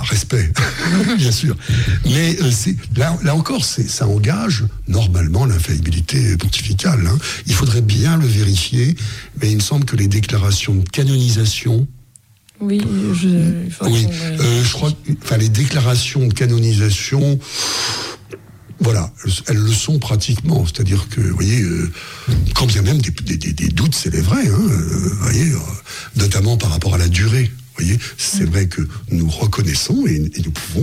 respect, bien sûr. Mais là encore, ça engage normalement l'infaillibilité pontificale. Hein. Il faudrait bien le vérifier, mais il me semble que les déclarations de canonisation... Oui, je crois que les déclarations de canonisation... Voilà, elles le sont pratiquement. C'est-à-dire que, vous voyez, quand bien même des doutes s'élèveraient, vous voyez, notamment par rapport à la durée. Vous voyez, c'est vrai que nous reconnaissons et nous pouvons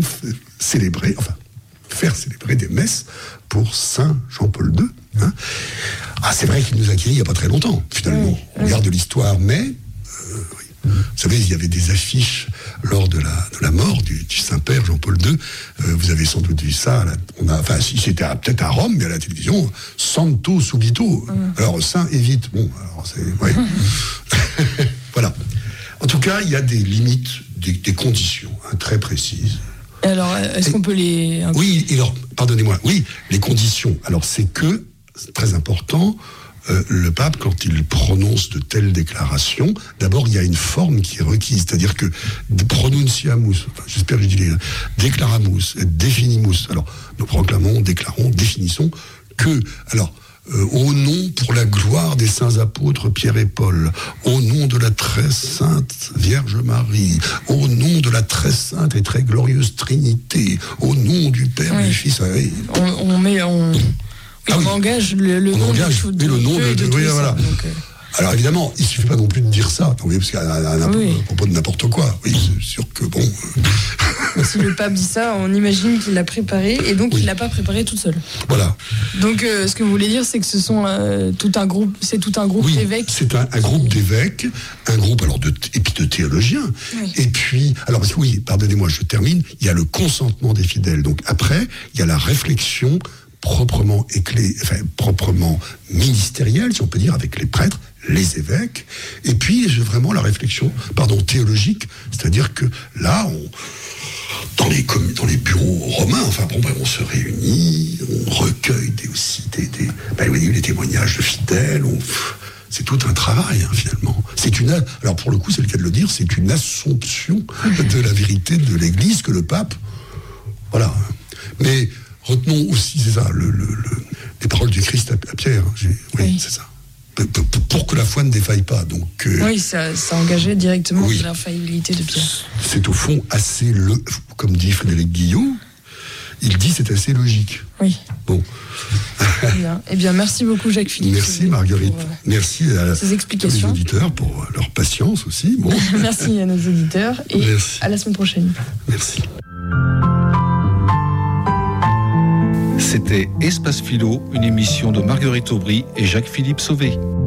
faire célébrer des messes pour Saint Jean-Paul II. Hein. C'est vrai qu'il nous a guéris il n'y a pas très longtemps, finalement. On regarde l'histoire, mais... Vous savez, il y avait des affiches lors de la mort du Saint-Père Jean-Paul II. Vous avez sans doute vu ça. Si c'était peut-être à Rome, mais à la télévision, Santo subito. Alors, Saint et vite. Bon, alors c'est... Ouais. Voilà. En tout cas, il y a des limites, des conditions très précises. Alors, est-ce qu'on peut les... Oui, alors, pardonnez-moi. Oui, les conditions. Alors, c'est très important... le pape, quand il prononce de telles déclarations, d'abord, il y a une forme qui est requise, c'est-à-dire que pronunciamus, j'espère que je dis déclaramus, definimus, alors, nous proclamons, déclarons, définissons que, alors, au nom pour la gloire des saints apôtres Pierre et Paul, au nom de la très sainte Vierge Marie, au nom de la très sainte et très glorieuse Trinité, au nom du Père, du Fils, on engage le nom de Dieu. Oui, voilà. Alors évidemment, il ne suffit pas non plus de dire ça, parce qu'à propos de n'importe quoi. Oui, c'est sûr que bon... Si le pape dit ça, on imagine qu'il l'a préparé, et donc il ne l'a pas préparé tout seul. Voilà. Donc ce que vous voulez dire, c'est que ce sont tout un groupe d'évêques. C'est un groupe d'évêques, un groupe et puis de théologiens. Oui. Et puis, alors oui, pardonnez-moi, je termine, il y a le consentement des fidèles. Donc après, il y a la réflexion proprement ministérielle, si on peut dire, avec les prêtres, les évêques, et puis vraiment la réflexion, théologique, c'est-à-dire que là, dans les bureaux romains, on se réunit, on recueille les témoignages de fidèles, c'est tout un travail, finalement. Alors pour le coup, c'est le cas de le dire, c'est une assomption de la vérité de l'Église que le pape, voilà. Mais retenons aussi, c'est ça, les paroles du Christ à Pierre. Oui, c'est ça. Pour que la foi ne défaille pas. Donc, oui, ça engageait directement l'infaillibilité de Pierre. C'est au fond assez, comme dit Frédéric Guillot, il dit c'est assez logique. Oui. Bon. Eh bien, merci beaucoup Jacques-Philippe. Merci Marguerite. Merci à ces explications. Aux auditeurs pour leur patience aussi. Bon. Merci à nos auditeurs et à la semaine prochaine. Merci. C'était Espace Philo, une émission de Marguerite Aubry et Jacques-Philippe Sauvé.